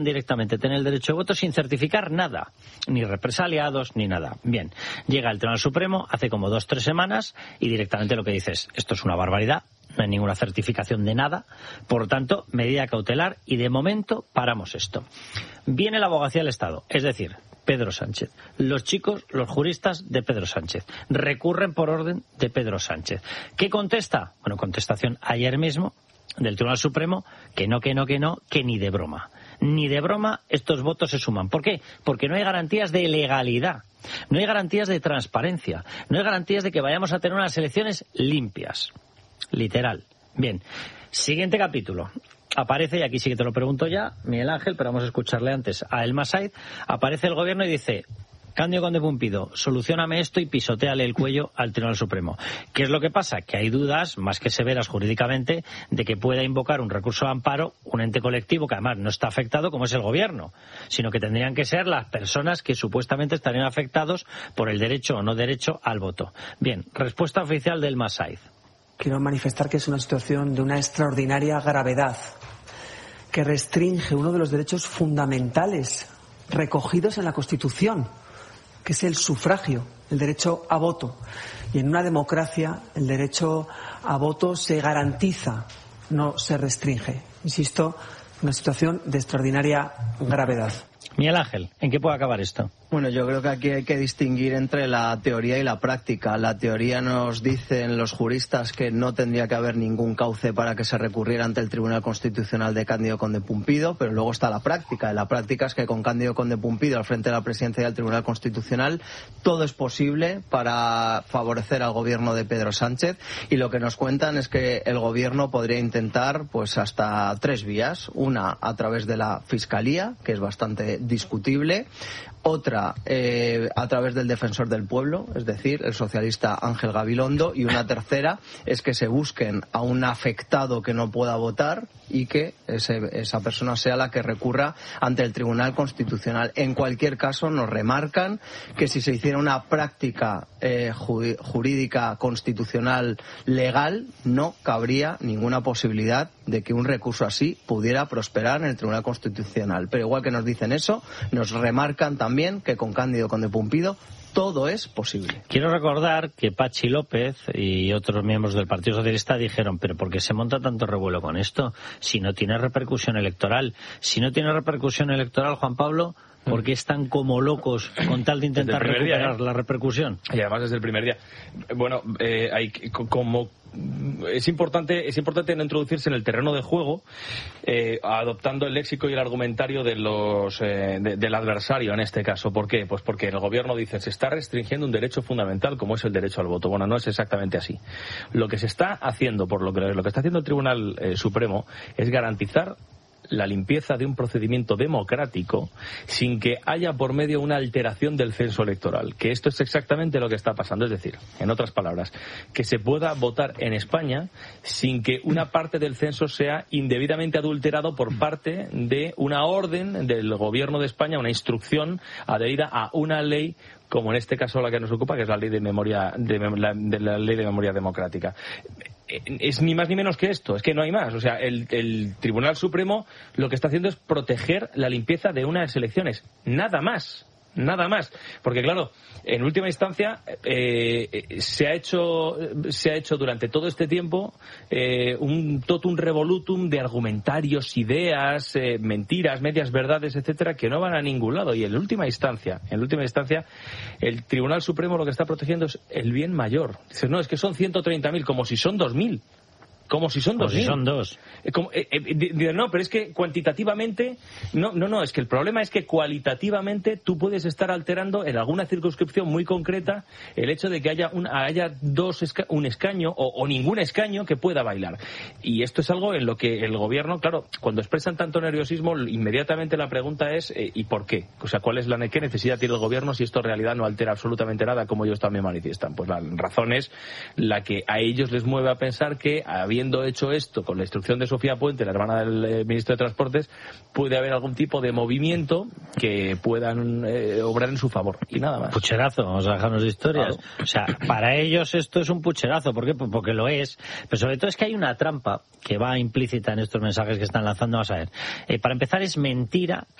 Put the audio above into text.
directamente tener el derecho de voto sin certificar nada, ni represaliados ni nada. Bien, llega el Tribunal Supremo hace como 2 o 3 semanas y directamente lo que dice es: esto es una barbaridad, no hay ninguna certificación de nada, por lo tanto, medida cautelar y de momento paramos esto. Viene la Abogacía del Estado, es decir, Pedro Sánchez. Los chicos, los juristas de Pedro Sánchez, recurren por orden de Pedro Sánchez. ¿Qué contesta? Bueno, contestación ayer mismo del Tribunal Supremo, que ni de broma. Ni de broma estos votos se suman. ¿Por qué? Porque no hay garantías de legalidad, no hay garantías de transparencia, no hay garantías de que vayamos a tener unas elecciones limpias. Literal. Bien, siguiente capítulo. Aparece, y aquí sí que te lo pregunto ya, Miguel Ángel, pero vamos a escucharle antes a Elma Said. Aparece el gobierno y dice: Cándido Conde Pumpido, solucióname esto y pisotéale el cuello al Tribunal Supremo. ¿Qué es lo que pasa? Que hay dudas, más que severas jurídicamente, de que pueda invocar un recurso de amparo un ente colectivo que además no está afectado, como es el gobierno, sino que tendrían que ser las personas que supuestamente estarían afectados por el derecho o no derecho al voto. Bien, respuesta oficial del Elma Said. Quiero manifestar que es una situación de una extraordinaria gravedad, que restringe uno de los derechos fundamentales recogidos en la Constitución, que es el sufragio, el derecho a voto. Y en una democracia el derecho a voto se garantiza, no se restringe. Insisto, una situación de extraordinaria gravedad. Miguel Ángel, ¿en qué puede acabar esto? Bueno, yo creo que aquí hay que distinguir entre la teoría y la práctica. La teoría nos dicen los juristas que no tendría que haber ningún cauce para que se recurriera ante el Tribunal Constitucional de Cándido Conde Pumpido, pero luego está la práctica. Y la práctica es que con Cándido Conde Pumpido al frente de la presidencia del Tribunal Constitucional todo es posible para favorecer al gobierno de Pedro Sánchez, y lo que nos cuentan es que el gobierno podría intentar pues hasta 3 vías. Una, a través de la Fiscalía, que es bastante discutible. Otra, a través del Defensor del Pueblo, es decir, el socialista Ángel Gabilondo. Y una tercera es que se busquen a un afectado que no pueda votar y que esa persona sea la que recurra ante el Tribunal Constitucional. En cualquier caso, nos remarcan que si se hiciera una práctica jurídica constitucional legal, no cabría ninguna posibilidad de que un recurso así pudiera prosperar en el Tribunal Constitucional. Pero igual que nos dicen eso, nos remarcan también que con Cándido Conde Pumpido todo es posible. Quiero recordar que Pachi López y otros miembros del Partido Socialista dijeron: pero ¿por qué se monta tanto revuelo con esto? Si no tiene repercusión electoral. Si no tiene repercusión electoral, Juan Pablo, ¿por qué están como locos con tal de intentar recuperar la repercusión? Y además desde el primer día. Bueno, hay como... Es importante no introducirse en el terreno de juego adoptando el léxico y el argumentario de del adversario en este caso. ¿Por qué? Pues porque el gobierno dice: se está restringiendo un derecho fundamental como es el derecho al voto. Bueno, no es exactamente así. Lo que se está haciendo, lo que está haciendo el Tribunal Supremo es garantizar la limpieza de un procedimiento democrático sin que haya por medio una alteración del censo electoral, que esto es exactamente lo que está pasando. Es decir, en otras palabras, que se pueda votar en España sin que una parte del censo sea indebidamente adulterado por parte de una orden del gobierno de España, una instrucción adherida a una ley, como en este caso la que nos ocupa, que es la ley de memoria la ley de memoria democrática. Es ni más ni menos que esto, es que no hay más. O sea, el Tribunal Supremo lo que está haciendo es proteger la limpieza de unas elecciones, nada más. Nada más, porque claro, en última instancia se ha hecho durante todo este tiempo un totum revolutum de argumentarios, ideas, mentiras, medias verdades, etcétera, que no van a ningún lado. Y en última instancia, el Tribunal Supremo lo que está protegiendo es el bien mayor. Dices, no, es que son 130.000, como si son 2.000. Como si son 2.000. Si son 2. No, pero es que cuantitativamente... No, es que el problema es que cualitativamente tú puedes estar alterando en alguna circunscripción muy concreta el hecho de que haya un escaño o ningún escaño que pueda bailar. Y esto es algo en lo que el gobierno, claro, cuando expresan tanto nerviosismo, inmediatamente la pregunta es ¿y por qué? O sea, ¿qué necesidad tiene el gobierno si esto en realidad no altera absolutamente nada, como ellos también manifiestan? Pues la razón es la que a ellos les mueve a pensar que habiendo habiendo hecho esto con la instrucción de Sofía Puente, la hermana del ministro de Transportes, puede haber algún tipo de movimiento que puedan obrar en su favor. Y nada más. Pucherazo, vamos a dejarnos de historias. Claro. O sea, para ellos esto es un pucherazo. ¿Por qué? Porque lo es. Pero sobre todo es que hay una trampa que va implícita en estos mensajes que están lanzando. Vamos a ver. Para empezar, es mentira